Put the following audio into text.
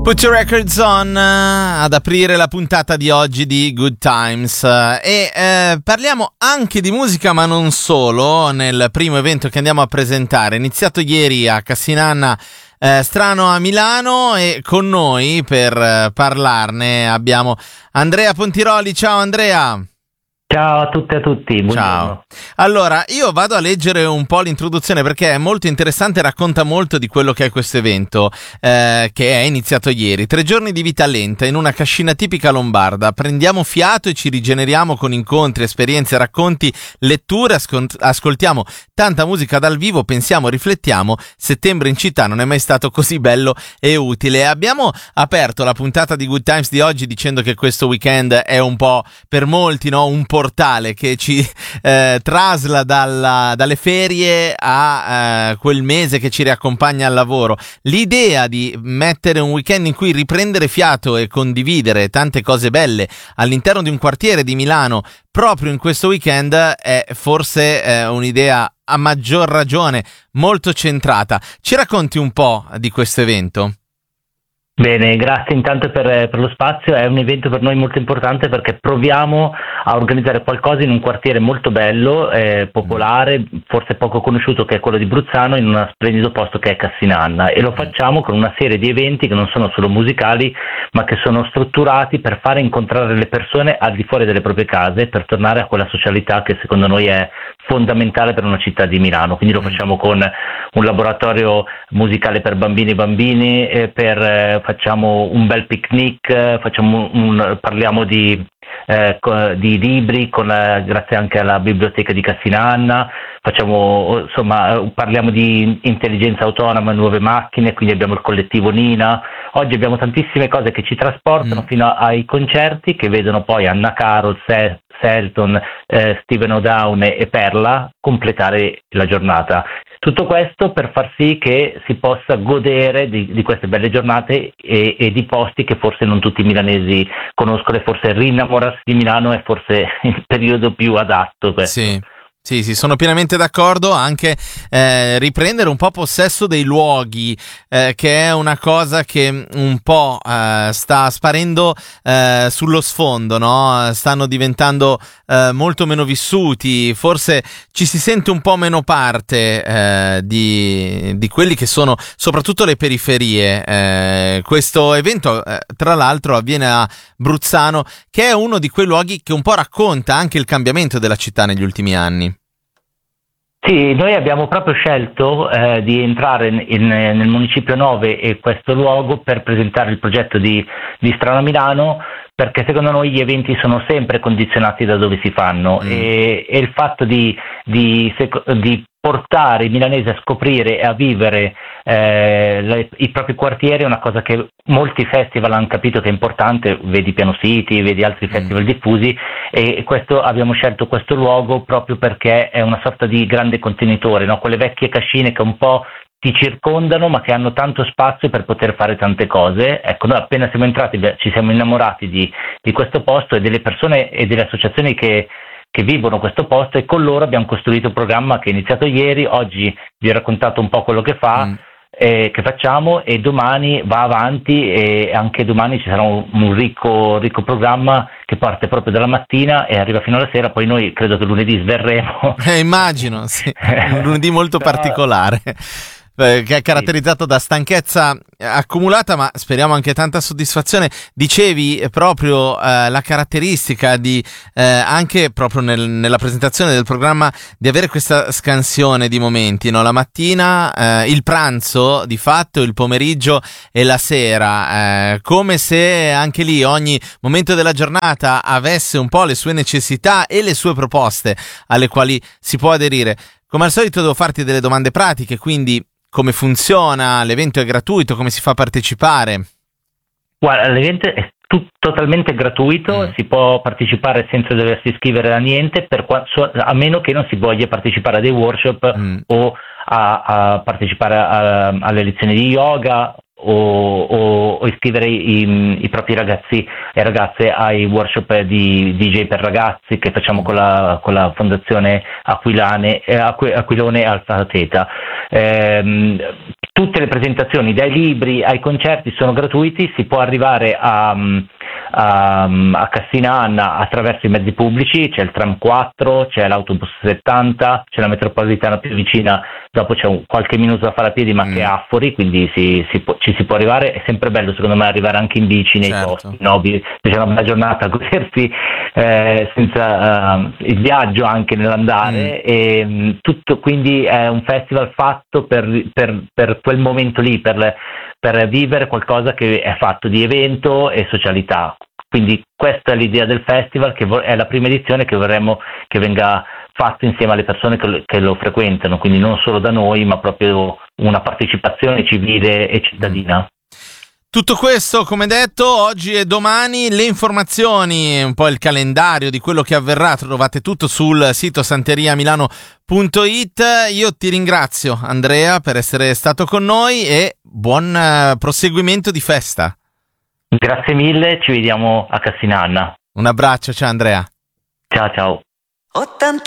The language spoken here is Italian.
Put Your Records On ad aprire la puntata di oggi di Good Times parliamo anche di musica, ma non solo, nel primo evento che andiamo a presentare, iniziato ieri a Cassinanna Strano a Milano, e con noi per parlarne abbiamo Andrea Pontiroli. Ciao Andrea. Ciao a tutte e a tutti, buongiorno. Ciao. Allora, io vado a leggere un po' l'introduzione perché è molto interessante, racconta molto di quello che è questo evento che è iniziato ieri. 3 giorni di vita lenta in una cascina tipica lombarda. Prendiamo fiato e ci rigeneriamo con incontri, esperienze, racconti, letture, ascoltiamo tanta musica dal vivo, pensiamo, riflettiamo. Settembre in città non è mai stato così bello e utile. Abbiamo aperto la puntata di Good Times di oggi dicendo che questo weekend è un po' per molti, no? Un portale che ci trasla dalle ferie a quel mese che ci riaccompagna al lavoro. L'idea di mettere un weekend in cui riprendere fiato e condividere tante cose belle all'interno di un quartiere di Milano proprio in questo weekend è forse un'idea a maggior ragione molto centrata. Ci racconti un po' di questo evento? Bene, grazie intanto per lo spazio. È un evento per noi molto importante perché proviamo a organizzare qualcosa in un quartiere molto bello, popolare, forse poco conosciuto, che è quello di Bruzzano, in uno splendido posto che è Cassinanna, e lo facciamo con una serie di eventi che non sono solo musicali ma che sono strutturati per fare incontrare le persone al di fuori delle proprie case, per tornare a quella socialità che secondo noi è fondamentale per una città di Milano. Quindi lo facciamo con un laboratorio musicale per bambini e bambini, facciamo un bel picnic, parliamo di libri grazie anche alla biblioteca di Cassinanna, parliamo di intelligenza autonoma, nuove macchine, quindi abbiamo il collettivo Nina. Oggi abbiamo tantissime cose che ci trasportano fino ai concerti che vedono poi Anna Carol, Selton, Stephen O'Down e Perla completare la giornata. Tutto questo per far sì che si possa godere di queste belle giornate e di posti che forse non tutti i milanesi conoscono, e forse rinnamorarsi di Milano è forse il periodo più adatto. Sì, sono pienamente d'accordo. Anche riprendere un po' possesso dei luoghi, che è una cosa che un po' sta sparendo sullo sfondo, no? Stanno diventando molto meno vissuti, forse ci si sente un po' meno parte di quelli che sono soprattutto le periferie. Questo evento tra l'altro avviene a Bruzzano, che è uno di quei luoghi che un po' racconta anche il cambiamento della città negli ultimi anni. Sì, noi abbiamo proprio scelto di entrare nel Municipio 9 e questo luogo per presentare il progetto di Strano a Milano, perché secondo noi gli eventi sono sempre condizionati da dove si fanno, e il fatto di portare i milanesi a scoprire e a vivere i propri quartieri è una cosa che molti festival hanno capito che è importante, vedi Piano City, vedi altri festival diffusi, e abbiamo scelto questo luogo proprio perché è una sorta di grande contenitore, no? Quelle vecchie cascine che un po' ti circondano ma che hanno tanto spazio per poter fare tante cose. Ecco, noi appena siamo entrati ci siamo innamorati di questo posto e delle persone e delle associazioni che vivono questo posto, e con loro abbiamo costruito un programma che è iniziato ieri. Oggi vi ho raccontato un po' quello che che facciamo, e domani va avanti, e anche domani ci sarà un ricco programma che parte proprio dalla mattina e arriva fino alla sera. Poi noi credo che lunedì sverremo. Immagino, sì. Un lunedì molto particolare, che è caratterizzato da stanchezza accumulata, ma speriamo anche tanta soddisfazione. Dicevi proprio la caratteristica di anche proprio nella presentazione del programma di avere questa scansione di momenti, no? La mattina, il pranzo di fatto, il pomeriggio e la sera, come se anche lì ogni momento della giornata avesse un po' le sue necessità e le sue proposte alle quali si può aderire. Come al solito devo farti delle domande pratiche, quindi come funziona? L'evento è gratuito? Come si fa a partecipare? Guarda, l'evento è totalmente gratuito, si può partecipare senza doversi iscrivere a niente, a meno che non si voglia partecipare a dei workshop o a partecipare alle lezioni di yoga o iscrivere i propri ragazzi e ragazze ai workshop di DJ per ragazzi che facciamo con la fondazione Aquilone Alfa Theta. tutte le presentazioni, dai libri ai concerti, sono gratuiti, si può arrivare a Cassinanna attraverso i mezzi pubblici, c'è il tram 4, c'è l'autobus 70, c'è la metropolitana più vicina, dopo c'è qualche minuto da fare a piedi ma che è Affori, quindi ci si può arrivare. È sempre bello secondo me arrivare anche in bici nei posti nobili, c'è una bella giornata a godersi senza il viaggio anche nell'andare e tutto, quindi è un festival fatto per quel momento lì, per vivere qualcosa che è fatto di evento e socialità. Quindi questa è l'idea del festival, che è la prima edizione che vorremmo che venga fatto insieme alle persone che lo frequentano, quindi non solo da noi, ma proprio una partecipazione civile e cittadina. Tutto questo, come detto, oggi e domani. Le informazioni, un po' il calendario di quello che avverrà, trovate tutto sul sito santeriamilano.it. Io ti ringrazio, Andrea, per essere stato con noi e buon proseguimento di festa. Grazie mille, ci vediamo a Cassinanna. Un abbraccio, ciao Andrea. Ciao ciao. 80